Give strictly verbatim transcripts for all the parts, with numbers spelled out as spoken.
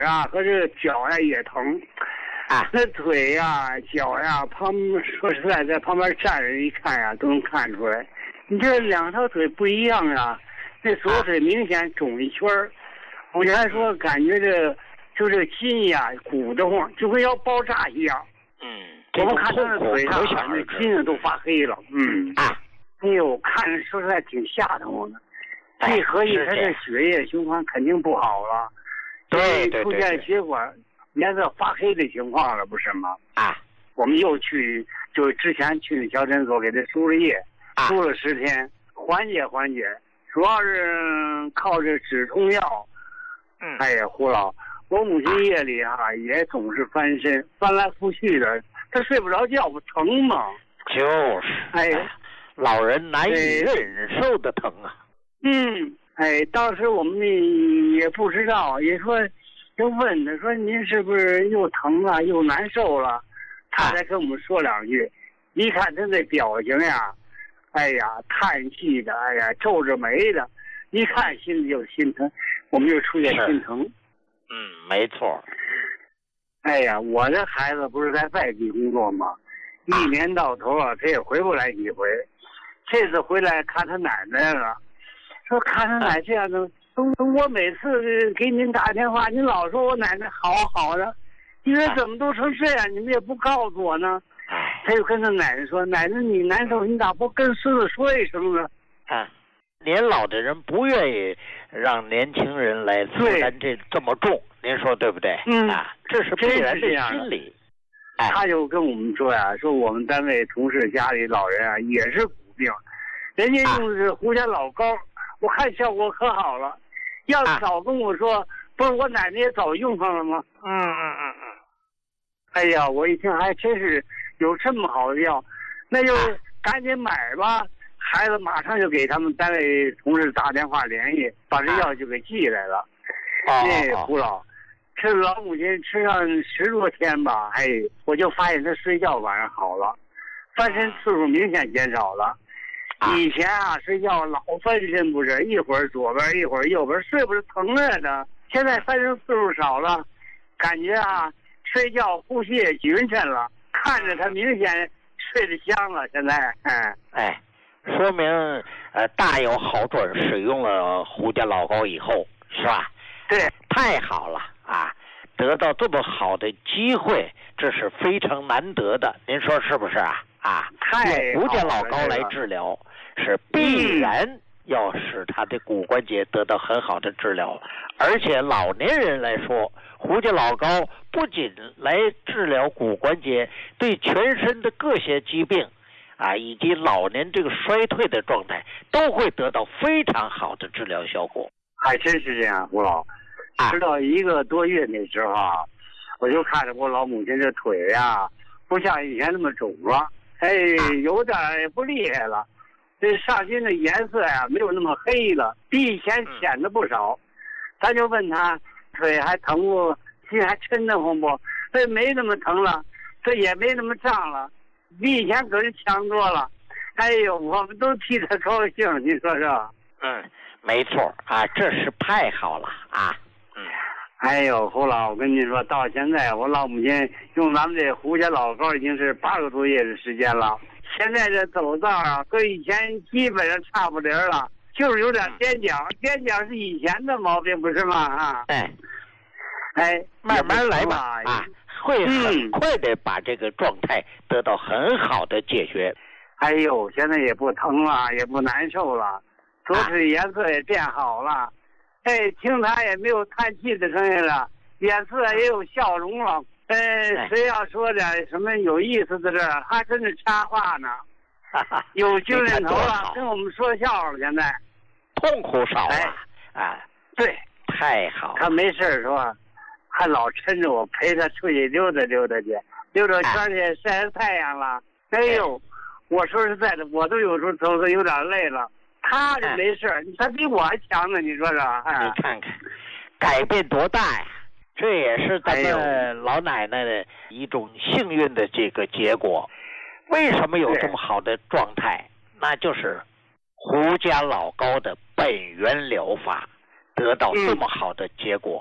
啊和这个脚呀也疼， 啊， 那腿呀、脚呀，旁说实在，在旁边站着一看呀，都能看出来，你这两条腿不一样啊。那左腿明显肿一圈儿，我就还说感觉这就这筋呀鼓得慌，就跟要爆炸一样。 嗯， 我们看他的腿上那筋都发黑了。嗯啊， 哎呦，看着说实在挺吓得我的。一合计，他这血液循环肯定不好了， 对对对， 出现血管颜色发黑的情况了，不是吗？ 啊， 我们又去，就之前去小诊所给他输了液， 啊、 输了十天，缓解缓解，主要是靠这止痛药。 嗯， 哎呀，胡老，我母亲夜里啊也总是翻身，翻来覆去的，她睡不着觉，不疼吗？ 就是， 哎呀， 老人难以忍受的疼啊。 嗯，哎，当时我们也不知道，也说就问他说您是不是又疼了又难受了，他才跟我们说两句。一看他那表情呀，哎呀，叹气的，哎呀，皱着眉的，一看心里就心疼，我们就出现心疼。 嗯，没错。 哎呀，我这孩子不是在外地工作吗？一年到头啊，他也回不来几回。这次回来看他奶奶了。说看他奶这样的，我每次给您打电话，您老说我奶奶好好的，你说怎么都成这样，你们也不告诉我呢？他就跟他奶奶说：“奶奶，你难受，你咋不跟孙子说一声呢？” 啊，年老的人不愿意让年轻人来负担这这么重，您说对不对？ 嗯， 啊，这是必然的心理。 哎，他就跟我们说呀，说我们单位同事家里老人啊也是骨病，人家用的是胡家老膏。我看效果可好了，要早跟我说，啊、不是我奶奶也早用上了吗？ 嗯嗯嗯嗯。 哎呀，我一听还真是有这么好的药，那就赶紧买吧。孩子马上就给他们单位同事打电话联系，把这药就给寄来了。那胡老，这老母亲吃上十多天吧，哎，我就发现她睡觉晚上好了，翻身次数明显减少了。以前啊，睡觉老翻身不是，一会儿左边一会儿右边，睡不是疼着呢。现在翻身次数少了，感觉啊，睡觉呼吸也匀称了，看着他明显睡得香了。现在，哎哎，说明呃大有好转。使用了胡家老膏以后，是吧？ 对， 太好了啊！得到这么好的机会，这是非常难得的。您说是不是啊？啊，用胡家老膏来治疗。是必然要使他的骨关节得到很好的治疗，而且老年人来说，胡家老膏不仅来治疗骨关节，对全身的各些疾病啊，以及老年这个衰退的状态，都会得到非常好的治疗效果。 还真是这样，胡老，直到一个多月那时候啊，我就看着我老母亲这腿呀、啊，不像以前那么肿了，哎，有点不厉害了。这上筋的颜色呀、啊，没有那么黑了，比以前显得不少。咱就问他腿还疼不，心还抻得慌不？这没那么疼了，这也没那么胀了，比以前可是强多了。哎呦，我们都替他高兴，你说是吧？ 嗯，没错啊，这是太好了啊。嗯， 哎呦，胡老，我跟你说，到现在我老母亲用咱们这胡家老膏已经是八个多月的时间了。现在这走道啊，跟以前基本上差不离了，就是有点踮脚，踮脚是以前的毛病，不是吗？啊， 哎， 哎， 慢慢来吧，啊，会很快的把这个状态得到很好的解决。 哎呦，现在也不疼了，也不难受了，左腿颜色也变好了，哎，听他也没有叹气的声音了，脸色也有笑容了。呃，谁要说点什么有意思的事儿，还跟着插话呢，有精神头了，跟我们说笑话了。现在痛苦少了，哎，啊， 对， 太好了。 他没事是吧？还老抻着我陪他出去溜达溜达去，溜达圈去晒晒太阳了。哎呦，我说实在的，我都有时候走的有点累了，他就没事，他比我还强呢，你说是吧？ 你看看，改变多大呀！这也是咱们老奶奶的一种幸运的这个结果。为什么有这么好的状态？那就是胡家老膏的本源疗法得到这么好的结果。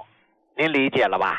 您理解了吧？